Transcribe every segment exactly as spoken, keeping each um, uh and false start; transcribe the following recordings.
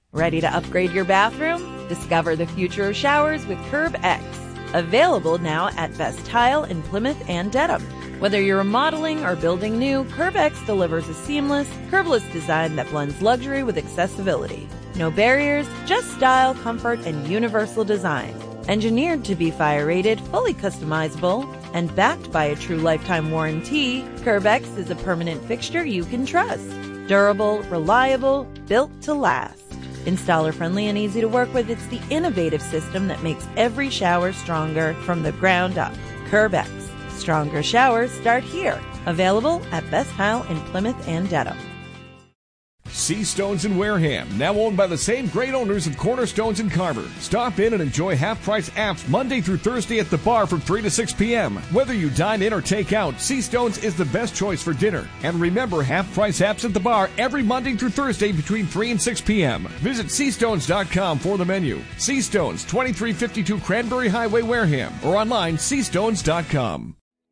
Ready to upgrade your bathroom? Discover the future of showers with CurbX. Available now at Best Tile in Plymouth and Dedham. Whether you're remodeling or building new, CurbX delivers a seamless, curbless design that blends luxury with accessibility. No barriers, just style, comfort, and universal design. Engineered to be fire-rated, fully customizable, and backed by a true lifetime warranty, CurbX is a permanent fixture you can trust. Durable, reliable, built to last. Installer-friendly and easy to work with, it's the innovative system that makes every shower stronger from the ground up. CurbX. Stronger showers start here. Available at Best Tile in Plymouth and Dedham. Seastones in Wareham, now owned by the same great owners of Cornerstones in Carver. Stop in and enjoy half-price apps Monday through Thursday at the bar from three to six p.m. Whether you dine in or take out, Seastones is the best choice for dinner. And remember, half-price apps at the bar every Monday through Thursday between three and six p.m. Visit seastones dot com for the menu. Seastones, twenty-three fifty-two Cranberry Highway, Wareham, or online, seastones dot com.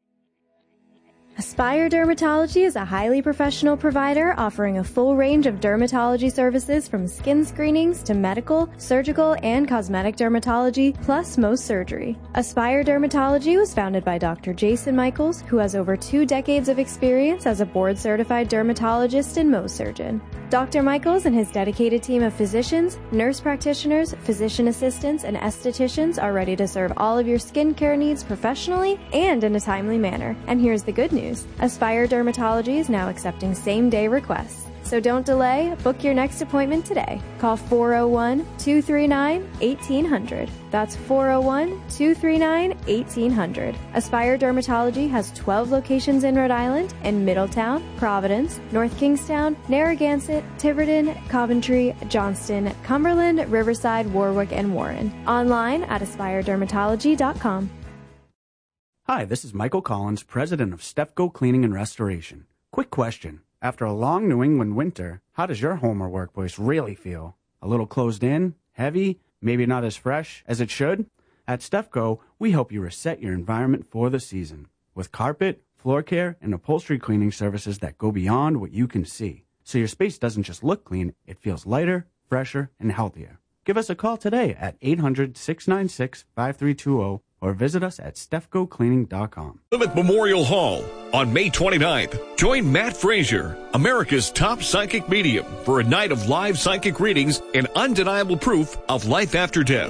Aspire Dermatology is a highly professional provider offering a full range of dermatology services from skin screenings to medical, surgical, and cosmetic dermatology, plus Mohs surgery. Aspire Dermatology was founded by Doctor Jason Michaels, who has over two decades of experience as a board-certified dermatologist and Mohs surgeon. Doctor Michaels and his dedicated team of physicians, nurse practitioners, physician assistants, and estheticians are ready to serve all of your skincare needs professionally and in a timely manner. And here's the good news. Aspire Dermatology is now accepting same-day requests. So don't delay, book your next appointment today. Call four oh one, two three nine, eighteen hundred. That's four oh one, two three nine, eighteen hundred. Aspire Dermatology has twelve locations in Rhode Island in Middletown, Providence, North Kingstown, Narragansett, Tiverton, Coventry, Johnston, Cumberland, Riverside, Warwick, and Warren. Online at aspire dermatology dot com. Hi, this is Michael Collins, president of Stefco Cleaning and Restoration. Quick question. After a long New England winter, how does your home or workplace really feel? A little closed in? Heavy? Maybe not as fresh as it should? At Stefco, we help you reset your environment for the season with carpet, floor care, and upholstery cleaning services that go beyond what you can see. So your space doesn't just look clean, it feels lighter, fresher, and healthier. Give us a call today at eight hundred, six nine six, five three two zero or visit us at stefco cleaning dot com. Plymouth Memorial Hall on May twenty-ninth. Join Matt Frazier, America's top psychic medium, for a night of live psychic readings and undeniable proof of life after death.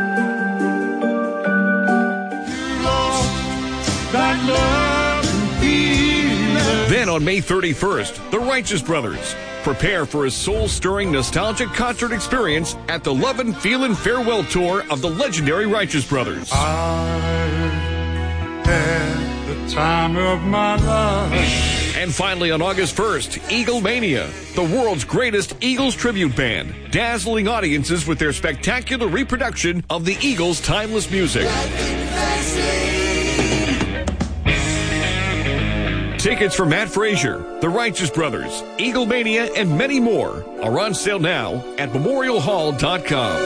Then on May thirty-first, the Righteous Brothers. Prepare for a soul-stirring, nostalgic concert experience at the Love and Feel and Farewell Tour of the legendary Righteous Brothers. I had the time of my life. And finally, on August first, Eagle Mania, the world's greatest Eagles tribute band, dazzling audiences with their spectacular reproduction of the Eagles' timeless music. Tickets for Matt Frazier, The Righteous Brothers, Eagle Mania, and many more are on sale now at memorial hall dot com.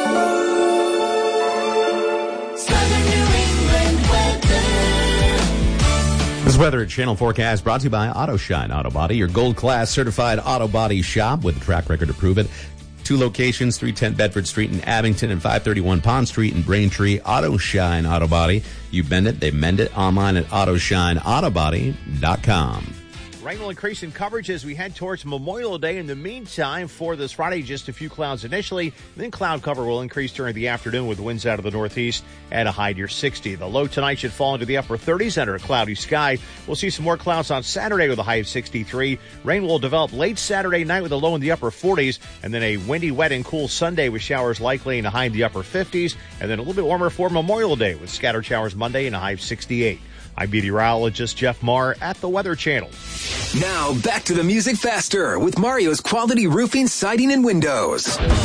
This weather channel forecast brought to you by AutoShine Auto Body, your gold class certified auto body shop with a track record to prove it. Two locations, three ten Bedford Street in Abington and five thirty-one Pond Street in Braintree. AutoShine Auto Body. You bend it, they mend it. Online at auto shine auto body dot com. Rain will increase in coverage as we head towards Memorial Day. In the meantime, for this Friday, just a few clouds initially. Then cloud cover will increase during the afternoon with winds out of the northeast at a high near sixty. The low tonight should fall into the upper thirties under a cloudy sky. We'll see some more clouds on Saturday with a high of sixty-three. Rain will develop late Saturday night with a low in the upper forties. And then a windy, wet, and cool Sunday with showers likely and a high in the upper fifties. And then a little bit warmer for Memorial Day with scattered showers Monday and a high of sixty-eight. I'm meteorologist Jeff Marr at the Weather Channel. Now back to the music faster with Mario's Quality Roofing, Siding, and Windows.